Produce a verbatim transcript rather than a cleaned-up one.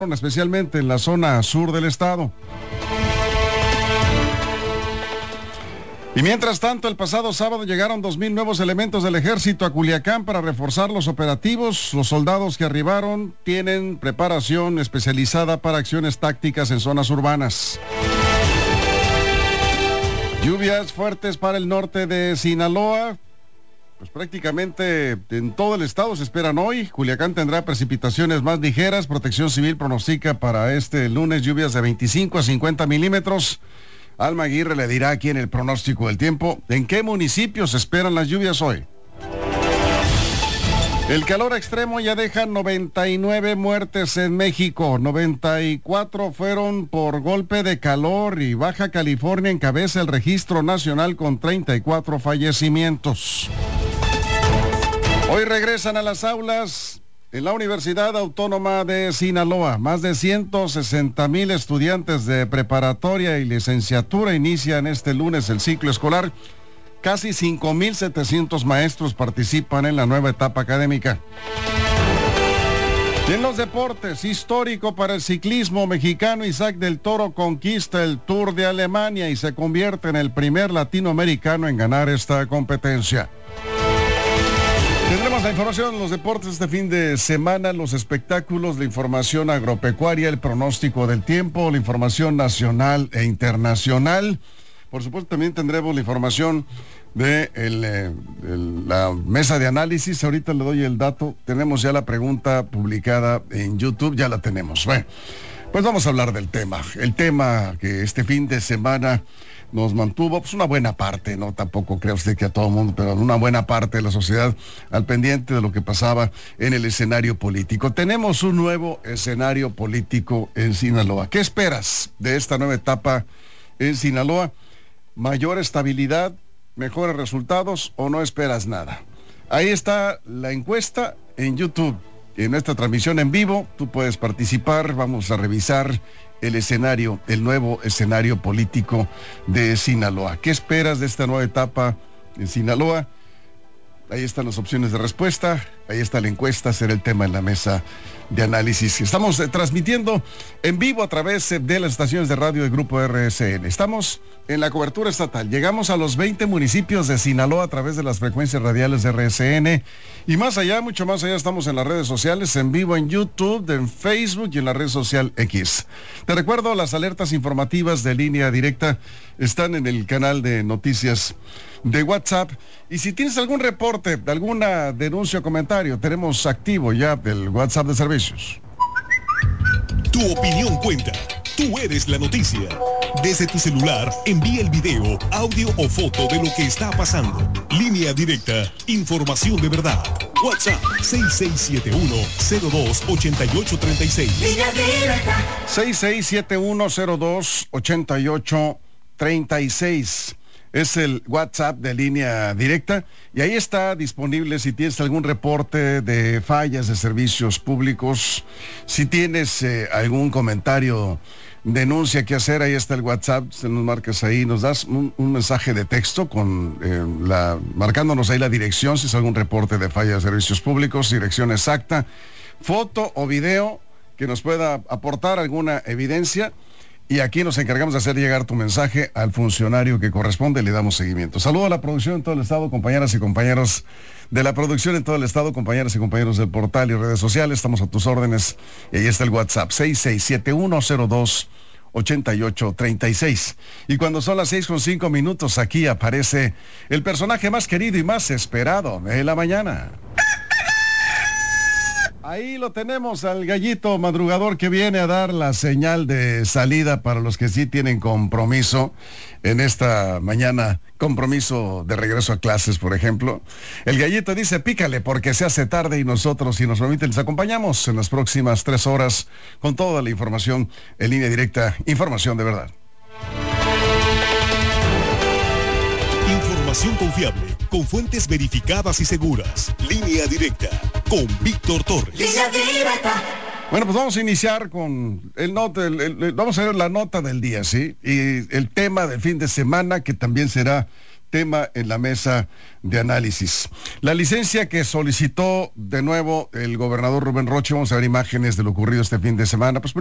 especialmente en la zona sur del estado. Y mientras tanto, el pasado sábado llegaron dos mil nuevos elementos del ejército a Culiacán para reforzar los operativos. Los soldados que arribaron tienen preparación especializada para acciones tácticas en zonas urbanas. Lluvias fuertes para el norte de Sinaloa. Pues prácticamente en todo el estado se esperan hoy. Culiacán tendrá precipitaciones más ligeras. Protección Civil pronostica para este lunes lluvias de veinticinco a cincuenta milímetros. Alma Aguirre le dirá aquí en el pronóstico del tiempo en qué municipios se esperan las lluvias hoy. El calor extremo ya deja noventa y nueve muertes en México. noventa y cuatro fueron por golpe de calor y Baja California encabeza el registro nacional con treinta y cuatro fallecimientos. Hoy regresan a las aulas en la Universidad Autónoma de Sinaloa. Más de ciento sesenta mil estudiantes de preparatoria y licenciatura inician este lunes el ciclo escolar. Casi cinco mil setecientos maestros participan en la nueva etapa académica. Y en los deportes, histórico para el ciclismo mexicano, Isaac del Toro conquista el Tour de Alemania y se convierte en el primer latinoamericano en ganar esta competencia. Tendremos la información de los deportes este fin de semana, los espectáculos, la información agropecuaria, el pronóstico del tiempo, la información nacional e internacional. Por supuesto, también tendremos la información de el, eh, el, la mesa de análisis. Ahorita le doy el dato. Tenemos ya la pregunta publicada en YouTube, ya la tenemos. Bueno, pues vamos a hablar del tema. El tema que este fin de semana nos mantuvo, pues una buena parte, no tampoco crea usted que a todo el mundo, pero una buena parte de la sociedad al pendiente de lo que pasaba en el escenario político. Tenemos un nuevo escenario político en Sinaloa. ¿Qué esperas de esta nueva etapa en Sinaloa? ¿Mayor estabilidad, mejores resultados o no esperas nada? Ahí está la encuesta en YouTube. En esta transmisión en vivo, tú puedes participar, vamos a revisar el escenario, el nuevo escenario político de Sinaloa. ¿Qué esperas de esta nueva etapa en Sinaloa? Ahí están las opciones de respuesta, ahí está la encuesta, será el tema en la mesa de análisis. Estamos eh, transmitiendo en vivo a través eh, de las estaciones de radio del Grupo R S N. Estamos en la cobertura estatal. Llegamos a los veinte municipios de Sinaloa a través de las frecuencias radiales de R S N. Y más allá, mucho más allá, estamos en las redes sociales, en vivo en YouTube, en Facebook y en la red social X. Te recuerdo, las alertas informativas de Línea Directa están en el canal de noticias de WhatsApp. Y si tienes algún reporte, alguna denuncia o comentario, tenemos activo ya el WhatsApp de servicios. Tu opinión cuenta. Tú eres la noticia. Desde tu celular, envía el video, audio o foto de lo que está pasando. Línea Directa. Información de verdad. WhatsApp seis seis siete uno cero dos ocho ocho tres seis. Línea Directa. seis seis siete uno cero dos ocho ocho tres seis. Es el WhatsApp de Línea Directa y ahí está disponible si tienes algún reporte de fallas de servicios públicos, si tienes eh, algún comentario, denuncia que hacer, ahí está el WhatsApp, se nos marcas ahí, nos das un, un mensaje de texto con eh, la, marcándonos ahí la dirección, si es algún reporte de fallas de servicios públicos, dirección exacta, foto o video que nos pueda aportar alguna evidencia. Y aquí nos encargamos de hacer llegar tu mensaje al funcionario que corresponde y le damos seguimiento. Saludo a la producción en todo el estado, compañeras y compañeros de la producción en todo el estado, compañeras y compañeros del portal y redes sociales. Estamos a tus órdenes y ahí está el WhatsApp, seis seis siete uno cero dos ocho ocho tres seis. Y cuando son las seis con cinco minutos, aquí aparece el personaje más querido y más esperado de la mañana. Ahí lo tenemos al gallito madrugador que viene a dar la señal de salida para los que sí tienen compromiso en esta mañana, compromiso de regreso a clases, por ejemplo. El gallito dice, pícale porque se hace tarde y nosotros, si nos permiten, les acompañamos en las próximas tres horas con toda la información en Línea Directa, información de verdad. Información confiable, con fuentes verificadas y seguras. Línea Directa, con Víctor Torres. Línea Directa. Bueno, pues vamos a iniciar con el nota, el, el, el, vamos a ver la nota del día, ¿sí? Y el tema del fin de semana, que también será tema en la mesa de análisis. La licencia que solicitó de nuevo el gobernador Rubén Rocha, vamos a ver imágenes de lo ocurrido este fin de semana. Pues